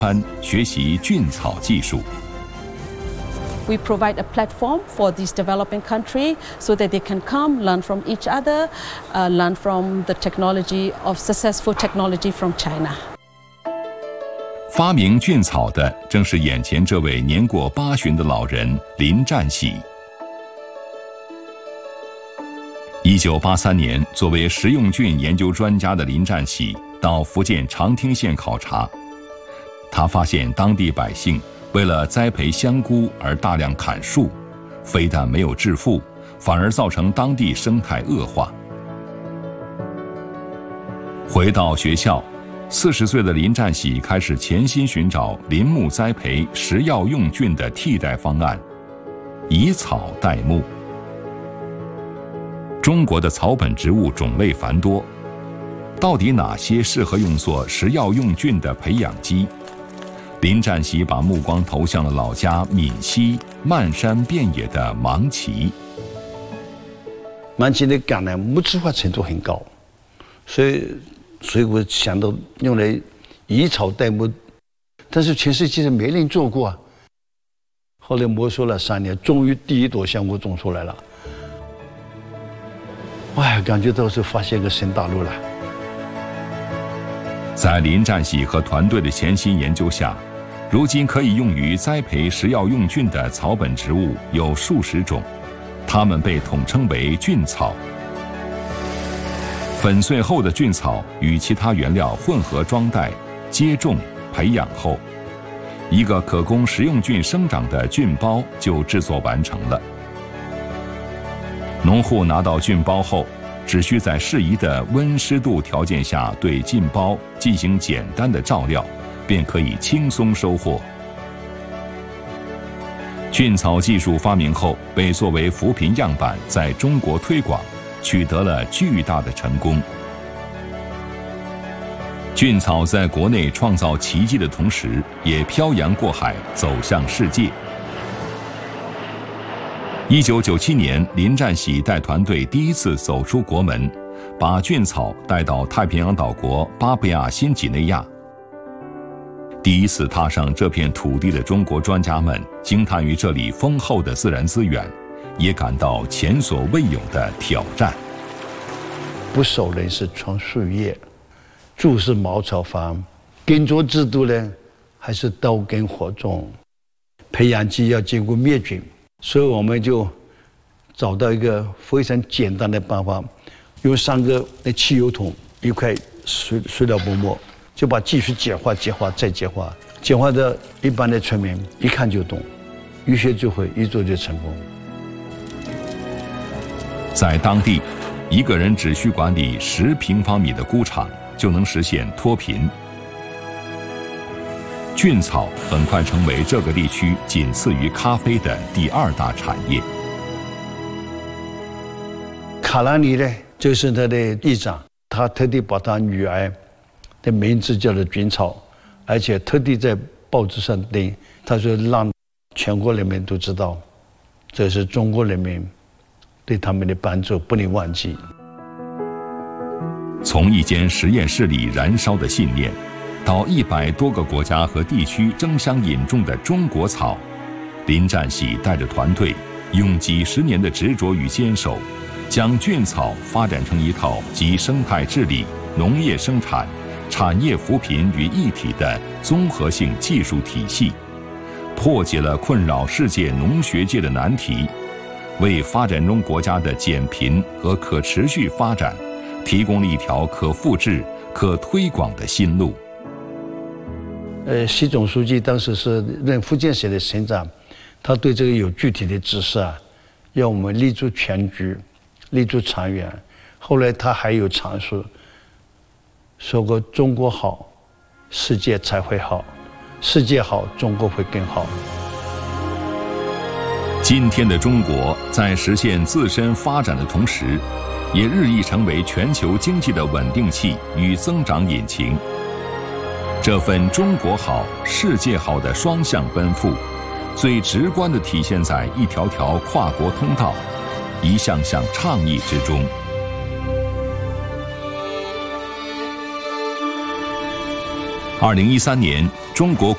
班学习菌草技术。 We provide a platform for these developing countries so that they can come, learn from each other, learn from the technology of successful technology from China. 发明菌草的正是眼前这位年过80的老人林占喜。1983年，作为食用菌研究专家的林占喜到福建长汀县考察，他发现当地百姓为了栽培香菇而大量砍树，非但没有致富，反而造成当地生态恶化。回到学校，40岁的林占喜开始潜心寻找林木栽培食药用菌的替代方案，以草代木。中国的草本植物种类繁多，到底哪些适合用作食药用菌的培养基？林占喜把目光投向了老家闽西漫山遍野的芒萁。 芒萁的橄榄木质化程度很高，所以我想到用来以草代木，但是全世界上没人做过啊。后来摸索了3年，终于第一朵香菇种出来了。哇，感觉到是发现个新大陆了。 在林占喜和团队的潜心研究下，如今可以用于栽培食药用菌的草本植物有数十种，它们被统称为菌草。粉碎后的菌草与其他原料混合装袋、接种、培养后，一个可供食用菌生长的菌包就制作完成了。农户拿到菌包后，只需在适宜的温湿度条件下对菌包进行简单的照料，便可以轻松收获。菌草技术发明后，被作为扶贫样板在中国推广，取得了巨大的成功。菌草在国内创造奇迹的同时，也漂洋过海走向世界。1997年，林占喜带团队第一次走出国门，把菌草带到太平洋岛国巴布亚新几内亚。第一次踏上这片土地的中国专家们惊叹于这里丰厚的自然资源，也感到前所未有的挑战。 不少人是穿树叶，住是茅草房，耕作制度呢还是刀耕火种，培养基要经过灭菌。所以我们就找到一个非常简单的办法，用3个汽油桶，一块塑料薄膜，就把技术简化、简化再简化，简化的一般的村民一看就懂，一学就会，一做就成功。 在当地，一个人只需管理10平方米的菇场，就能实现脱贫。菌草很快成为这个地区仅次于咖啡的第2大产业。 卡拉尼呢，就是他的队长，他特地把他女儿的名字叫做菌草，而且特地在报纸上登，他说让全国人民都知道，这是中国人民对他们的帮助，不能忘记。 从一间实验室里燃烧的信念，到100多个国家和地区争相引种的中国草，林占喜带着团队，用几10年的执着与坚守，将菌草发展成一套集生态治理、农业生产、产业扶贫于一体的综合性技术体系，破解了困扰世界农学界的难题，为发展中国家的减贫和可持续发展提供了一条可复制、可推广的新路。 习总书记当时是任福建省的省长，他对这个有具体的指示啊，要我们立足全局，立足长远。后来他还有阐述，说过中国好，世界才会好；世界好，中国会更好。 今天的中国在实现自身发展的同时，也日益成为全球经济的稳定器与增长引擎。这份中国好、世界好的双向奔赴，最直观地体现在一条条跨国通道、一项项倡议之中。2013年，中国